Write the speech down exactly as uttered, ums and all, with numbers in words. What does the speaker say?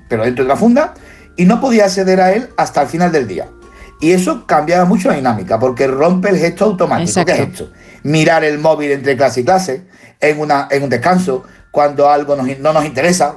pero dentro de la funda, y no podía acceder a él hasta el final del día. Y eso cambiaba mucho la dinámica, porque rompe el gesto automático. Exacto. ¿Qué es esto? Mirar el móvil entre clase y clase, en, una, en un descanso, cuando algo nos, no nos interesa,